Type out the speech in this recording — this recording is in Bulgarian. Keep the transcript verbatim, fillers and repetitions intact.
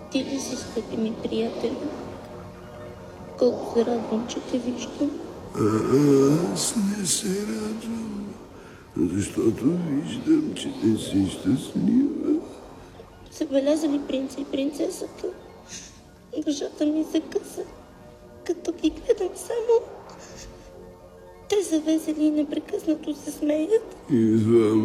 Ти ли си, скъпи ми приятели? Колко се радвам, че те виждам. Аз не се радвам, защото виждам, че не си щастлива. Забеляза ли принца и принцесата? Душата ми се къса. Като ги гледам само, те завезели и непрекъснато се смеят. И двамата